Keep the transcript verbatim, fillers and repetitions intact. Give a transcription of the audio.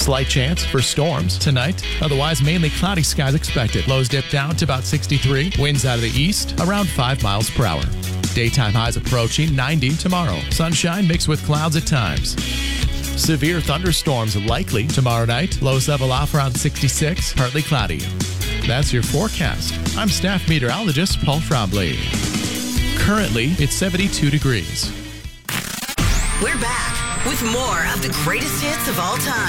Slight chance for storms tonight. Otherwise, mainly cloudy skies expected. Lows dip down to about sixty-three. Winds out of the east around five miles per hour. Daytime highs approaching ninety tomorrow. Sunshine mixed with clouds at times. Severe thunderstorms likely tomorrow night. Lows level off around sixty-six. Partly cloudy. That's your forecast. I'm staff meteorologist Paul Frobley. Currently, it's seventy-two degrees. We're back with more of the greatest hits of all time.